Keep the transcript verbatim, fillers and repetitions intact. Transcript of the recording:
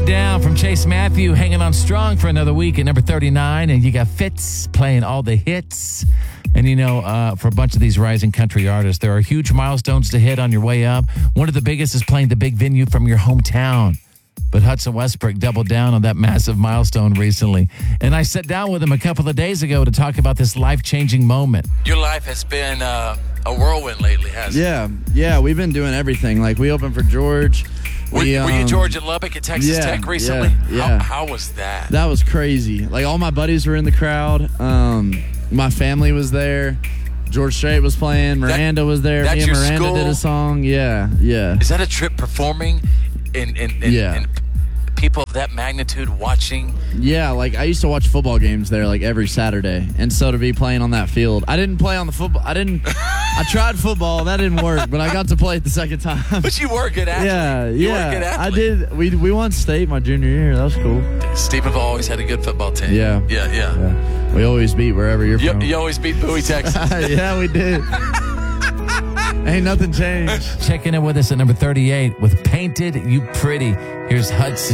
Down from Chase Matthew, hanging on strong for another week at number thirty-nine. And you got Fitz playing all the hits. And, you know, uh, for a bunch of these rising country artists, there are huge milestones to hit on your way up. One of the biggest is playing the big venue from your hometown. But Hudson Westbrook doubled down on that massive milestone recently. And I sat down with him a couple of days ago to talk about this life-changing moment. Your life has been uh, a whirlwind lately, hasn't Yeah, yeah, we've been doing everything. Like, we opened for George. it? Were, We, were you um, George at Lubbock at Texas yeah, Tech recently? yeah, yeah. How, how was that? That was crazy. Like, all my buddies were in the crowd. Um, my family was there. George Strait was playing. Miranda That- was there. that's Me and your Miranda school? did a song. Yeah, yeah. Is that a trip performing in, in, in, Yeah. in people of that magnitude watching? Yeah, like, I used to watch football games there, like, every Saturday. And so to be playing on that field. I didn't play on the football. I didn't. I tried football. That didn't work. But I got to play it the second time. But you were a good athlete. Yeah, you yeah. were a good athlete. I did. We we won state my junior year. That was cool. Stephenville always had a good football team. Yeah. Yeah, yeah. Yeah. We always beat wherever you're You, from. you always beat Bowie, Texas. Yeah, we did. Ain't nothing changed. Checking in with us at number thirty-eight with Painted You Pretty. Here's Hudson.